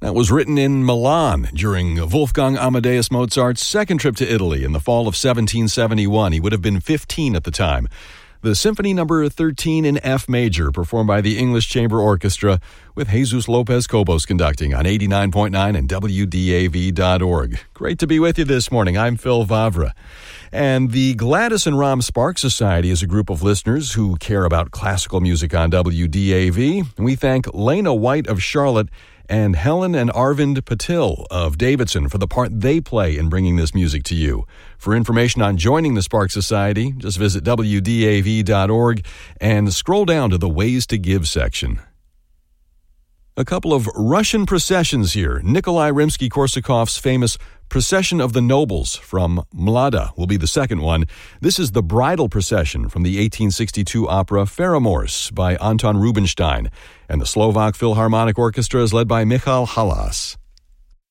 That was written in Milan during Wolfgang Amadeus Mozart's second trip to Italy in the fall of 1771. He would have been 15 at the time. The Symphony Number 13 in F major, performed by the English Chamber Orchestra, with Jesus Lopez Cobos conducting on 89.9 and WDAV.org. Great to be with you this morning. I'm Phil Vavra. And the Gladys and Ram Sparks Society is a group of listeners who care about classical music on WDAV. And we thank Lena White of Charlotte and Helen and Arvind Patil of Davidson for the part they play in bringing this music to you. For information on joining the Sparks Society, just visit WDAV.org and scroll down to the Ways to Give section. A couple of Russian processions here. Nikolai Rimsky-Korsakov's famous Procession of the Nobles from Mlada will be the second one. This is the bridal procession from the 1862 opera Faramorse by Anton Rubinstein, and the Slovak Philharmonic Orchestra is led by Michal Halas.